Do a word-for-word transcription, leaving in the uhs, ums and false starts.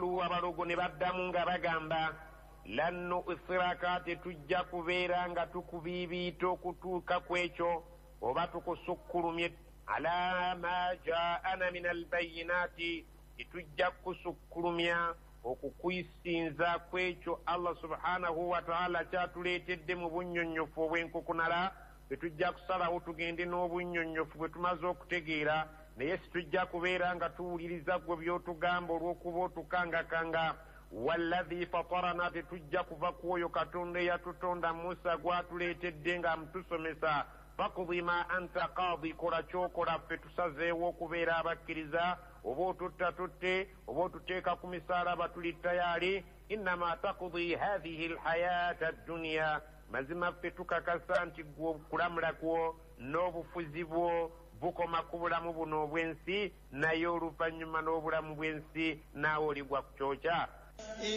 qalu abalogo ne baddamu nga bagamba lan nu'thiraka tetujja kubeera nga tukubiibiita okutuuka kwekyo oba tukusukkulumye ala ma jaana min albayinaati tetujja kusukkulumya okukwisinza kwekyo Allah subhanahu wa ta'ala kyatuleetedde mu bunnyonnyofu obw'enkukunala tetujja kusalawo tugende n'obunnyonnyofu bwe tumaze okutegeera naye situjja kubeera nga tuwuliriza gwe by'otugamba olw'okuba otukangakanga wallazi fatarana tetujja kuva ku oyo katonda eyatutonda Musa gwatuleetedde nga amutusomesa fakudi ma anta qadi kola kyokola ffe tusazeewo okubeera abakkiriza oba otutta tutte oba otuteeka ku misaalaba tuli tayaali innama takudi hathihi alhayata adduniya mazima ffe tukakasa nti gwe okulamula kwo n'obufuzi bwo bukoma ku bulamu buno obw'ensi naye oluvannyuma n'obulamu bw'ensi naawe oligwa ku kyokya